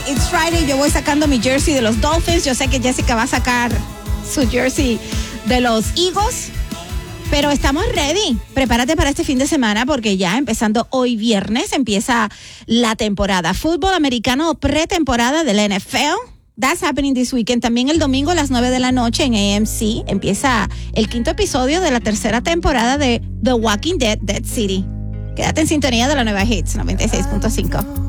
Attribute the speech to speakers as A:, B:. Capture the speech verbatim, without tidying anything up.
A: It's Friday. Yo voy sacando mi jersey de los Dolphins. Yo sé que Jessica va a sacar su jersey de los Eagles. Pero estamos ready. Prepárate para este fin de semana porque ya empezando hoy viernes empieza la temporada. Fútbol americano pretemporada de la N F L. That's happening this weekend. También el domingo a las nueve de la noche en A M C empieza el quinto episodio de la tercera temporada de The Walking Dead, Dead City. Quédate en sintonía de la nueva Hits noventa y seis punto cinco.